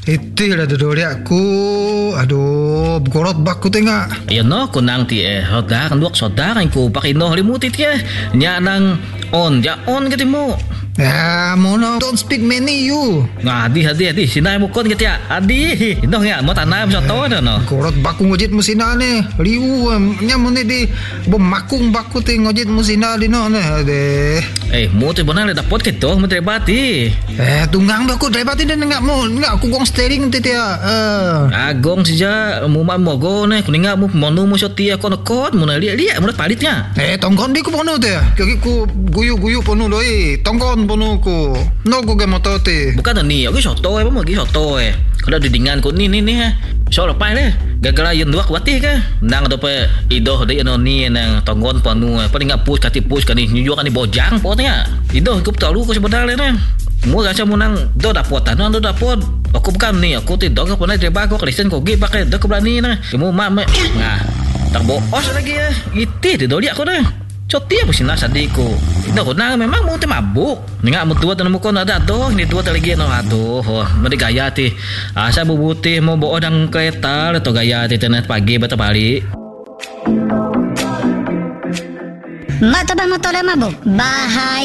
Itulah dodori aku. Aduh, gorot baku tengah. Ayan no, kunang ti hoda kan duak soda kan ko pakino halimutit ya. Nya nang on kati mo. Ya, mono don't speak many you. Hadi sinay mo kon kati adi. Ino nga mo tanay mo sa to no. Gorot baku ngojit musina ne. Liu nya mo ne di bemakung baku te ngojit musina di no ne. Mo te bonang le dapot kito mo trebati. Tunggang ba ko drebati din nga mo. Nga aku gong steering ti ya. Agong sija mo go ne kuninga mo monu mo soti ako nakot mo na liya mo na palitnya. Tongkon di ko pono te. Kaki ko guyu pono lo tongkon pono ko. No ko ge motote. Bukan ni, aku soto mo gi soto Kalau didingan ko ni ha. So lepai le. Gagala yun duak wati ka. Nang do pe ido de ni nang tonggon panu. Paling nga push kan ni nyujuk kan ni bojang potnya. Ido ko talu ko sebenarnya ne. Mo rasa mo nang do dapot do dapot. Aku bukan ni, aku tidak ko pernah coba ko Kristen ko gi pakai do ko berani na. Mo mama. Nah, tak boos lagi ya. Iti de doli aku na. Coti apa sih sadiko. Ito ko na memang mo te mabuk. Nga mo tuwa tanong mo ko na dato. Hindi tuwa talagi no ato. Madi gaya ti. Asa bubuti mo buo ng kereta. Ito gaya ti tenet pagi bata pali. Mata bang motor mabuk? Bahaya.